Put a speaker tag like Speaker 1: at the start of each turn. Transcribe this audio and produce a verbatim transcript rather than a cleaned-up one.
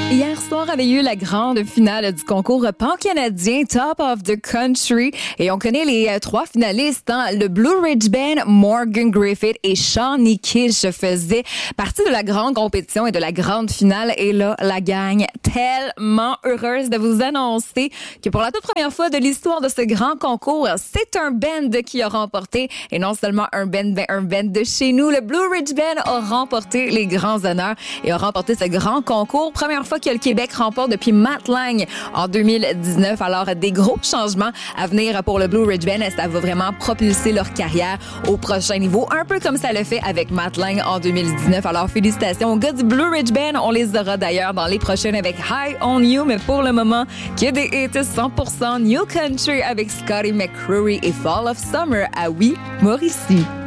Speaker 1: Hier soir avait eu la grande finale du concours pan-canadien Top of the Country et on connaît les euh, trois finalistes, hein? Le Blue Ridge Band, Morgan Griffith et Shawnee Kish faisaient partie de la grande compétition et de la grande finale. Et là, la gang, tellement heureuse de vous annoncer que pour la toute première fois de l'histoire de ce grand concours, c'est un band qui a remporté, et non seulement un band, mais un band de chez nous. Le Blue Ridge Band a remporté les grands honneurs et a remporté ce grand concours. Première fois que le Québec remporte depuis Matt Lang en deux mille dix-neuf. Alors, des gros changements à venir pour le Blue Ridge Band. Ça va vraiment propulser leur carrière au prochain niveau, un peu comme ça le fait avec Matt Lang en deux mille dix-neuf. Alors, félicitations aux gars du Blue Ridge Band. On les aura d'ailleurs dans les prochaines avec High on You, mais pour le moment, que des hits cent pour cent New Country avec Scotty McCreery et Fall of Summer à Oui, Mauricie.